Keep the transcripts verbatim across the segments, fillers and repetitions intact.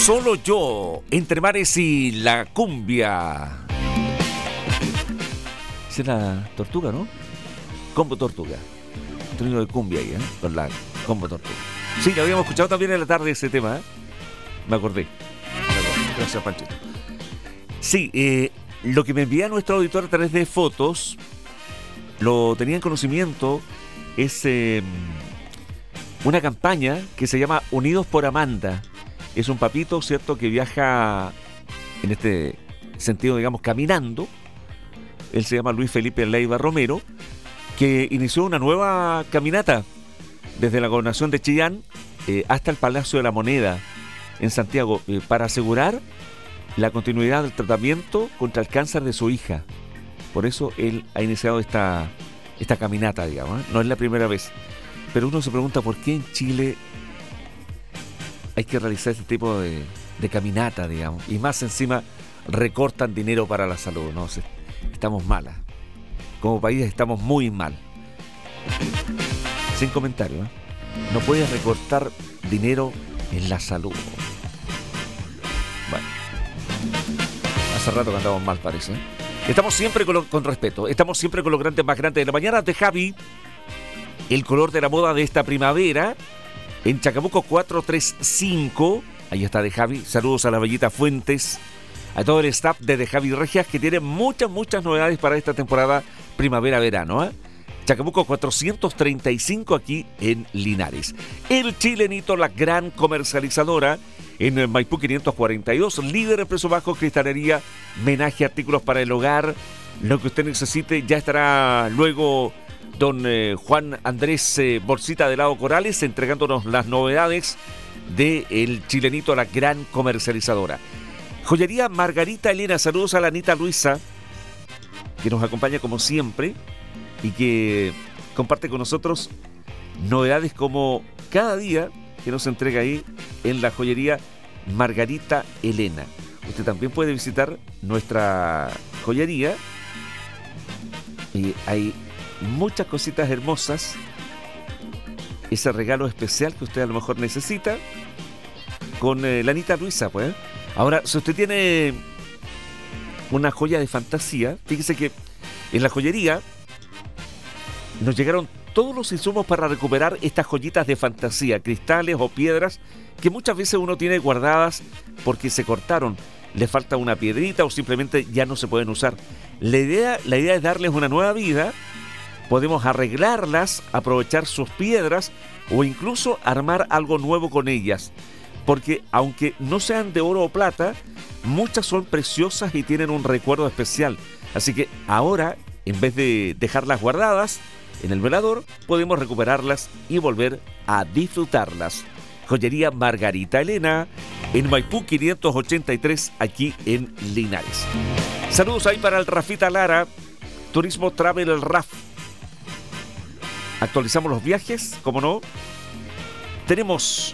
Solo yo, entre mares y la cumbia. Esa es la tortuga, ¿no? Combo Tortuga. Un trino de cumbia ahí, ¿eh? Con la Combo Tortuga. Sí, lo habíamos escuchado también en la tarde ese tema, ¿eh? Me acordé. Me acordé. Gracias, Panchito. Sí, eh, lo que me envía nuestro auditor a través de fotos, lo tenía en conocimiento, es eh, una campaña que se llama Unidos por Amanda. Es un papito, ¿cierto?, que viaja en este sentido, digamos, caminando. Él se llama Luis Felipe Leiva Romero, que inició una nueva caminata desde la gobernación de Chillán eh, hasta el Palacio de la Moneda en Santiago, eh, para asegurar la continuidad del tratamiento contra el cáncer de su hija. Por eso él ha iniciado esta, esta caminata, digamos, ¿eh? No es la primera vez. Pero uno se pregunta por qué en Chile hay que realizar este tipo de, de caminata, digamos, y más encima recortan dinero para la salud, ¿no? Estamos malas. Como país estamos muy mal. Sin comentario, ¿eh? No puedes recortar dinero en la salud. Bueno, hace rato que andamos mal, parece, ¿eh? Estamos siempre con, lo, con respeto. Estamos siempre con los grandes más grandes de la mañana. De Javi, el color de la moda de esta primavera, en Chacabuco cuatrocientos treinta y cinco. Ahí está De Javi. Saludos a la Bellita Fuentes, a todo el staff de De Javi Regias, que tiene muchas, muchas novedades para esta temporada primavera-verano, ¿eh? Chacabuco cuatrocientos treinta y cinco, aquí en Linares. El Chilenito, la gran comercializadora, en Maipú quinientos cuarenta y dos, líder en precio bajo, cristalería, menaje, artículos para el hogar, lo que usted necesite. Ya estará luego don eh, Juan Andrés eh, Bolsita de Lado Corales entregándonos las novedades de El Chilenito, la gran comercializadora. Joyería Margarita Elena, saludos a la Anita Luisa, que nos acompaña como siempre y que comparte con nosotros novedades como cada día que nos entrega ahí en la joyería Margarita Elena. Usted también puede visitar nuestra joyería y hay muchas cositas hermosas, ese regalo especial que usted a lo mejor necesita con eh, la Anita Luisa, pues. Ahora, si usted tiene una joya de fantasía, fíjese que en la joyería nos llegaron todos los insumos para recuperar estas joyitas de fantasía, cristales o piedras que muchas veces uno tiene guardadas porque se cortaron, le falta una piedrita o simplemente ya no se pueden usar. La idea, la idea es darles una nueva vida. Podemos arreglarlas, aprovechar sus piedras o incluso armar algo nuevo con ellas. Porque aunque no sean de oro o plata, muchas son preciosas y tienen un recuerdo especial. Así que ahora, en vez de dejarlas guardadas en el velador, podemos recuperarlas y volver a disfrutarlas. Joyería Margarita Elena, en Maipú quinientos ochenta y tres, aquí en Linares. Saludos ahí para el Rafita Lara, Turismo Travel el Raf. Actualizamos los viajes, ¿cómo no? Tenemos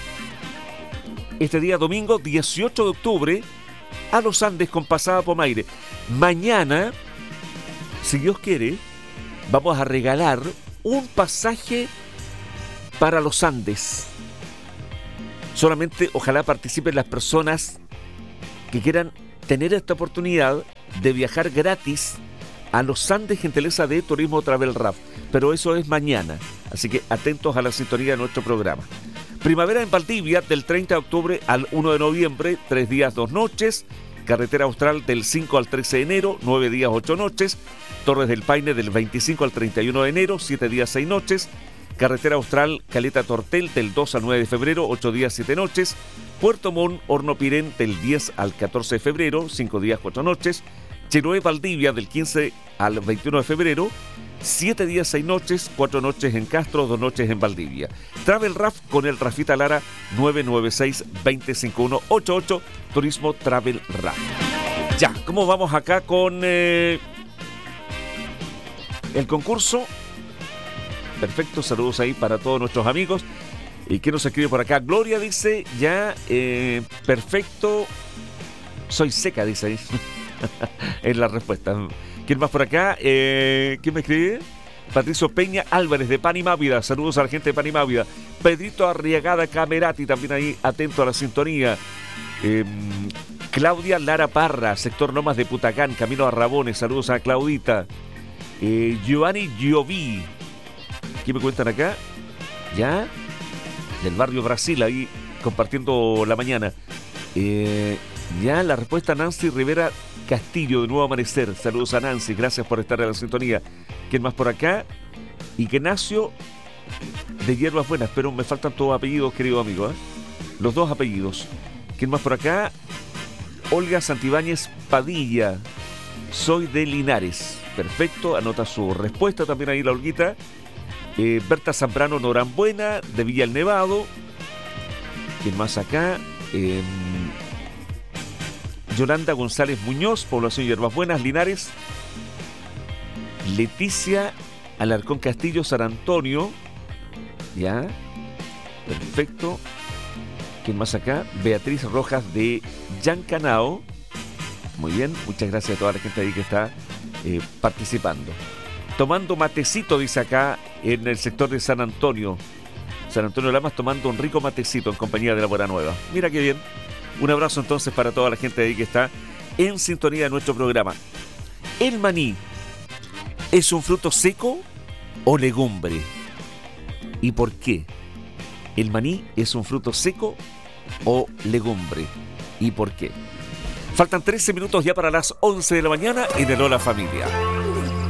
este día domingo dieciocho de octubre a los Andes con pasada Pomaire. Mañana, si Dios quiere, vamos a regalar un pasaje para los Andes. Solamente ojalá participen las personas que quieran tener esta oportunidad de viajar gratis a los Andes, gentileza de Turismo Travel Raf. Pero eso es mañana, así que atentos a la sintonía de nuestro programa. Primavera en Valdivia, del treinta de octubre al uno de noviembre, tres días, dos noches. Carretera Austral del cinco al trece de enero, nueve días, ocho noches. Torres del Paine del veinticinco al treinta y uno de enero, siete días, seis noches. Carretera Austral Caleta Tortel del dos al nueve de febrero, ocho días, siete noches. Puerto Montt Horno Pirén del diez al catorce de febrero, cinco días, cuatro noches. Chiloé Valdivia del quince al veintiuno de febrero, siete días, seis noches, cuatro noches en Castro, dos noches en Valdivia. Travel Raf con el Rafita Lara, nueve nueve seis, dos cinco uno ocho ocho, Turismo Travel Raf. Ya, ¿cómo vamos acá con eh, el concurso? Perfecto, saludos ahí para todos nuestros amigos. ¿Y quién nos escribe por acá? Gloria dice, ya, eh, perfecto, soy seca, dice ahí. Es la respuesta. ¿Quién más por acá? Eh, ¿Quién me escribe? Patricio Peña Álvarez de Pan y Mávida. Saludos a la gente de Pan y Mávida. Pedrito Arriagada Camerati, también ahí atento a la sintonía. Eh, Claudia Lara Parra, sector Lomas de Putacán, camino a Rabones, saludos a Claudita. Eh, Giovanni Giovi, ¿qué me cuentan acá? Ya, del barrio Brasil, ahí compartiendo la mañana. Eh, ya, la respuesta Nancy Rivera Castillo, de Nuevo Amanecer, saludos a Nancy, gracias por estar en la sintonía. ¿Quién más por acá? Ignacio de Hierbas Buenas, pero me faltan todos apellidos, querido amigo, ¿eh? Los dos apellidos. ¿Quién más por acá? Olga Santibáñez Padilla, soy de Linares. Perfecto, anota su respuesta también ahí la Olguita. Eh, Berta Zambrano Norambuena, de Villa el Nevado. ¿Quién más acá? Eh, Yolanda González Muñoz, población Hierbas Buenas, Linares. Leticia Alarcón Castillo, San Antonio. Ya, perfecto. ¿Quién más acá? Beatriz Rojas de Yancanao. Muy bien, muchas gracias a toda la gente ahí que está eh, participando. Tomando matecito, dice acá, en el sector de San Antonio. San Antonio Lamas tomando un rico matecito en compañía de la Buena Nueva. Mira qué bien. Un abrazo entonces para toda la gente ahí que está en sintonía de nuestro programa. ¿El maní es un fruto seco o legumbre? ¿Y por qué? ¿El maní es un fruto seco o legumbre? ¿Y por qué? Faltan trece minutos ya para las once de la mañana en el Hola Familia.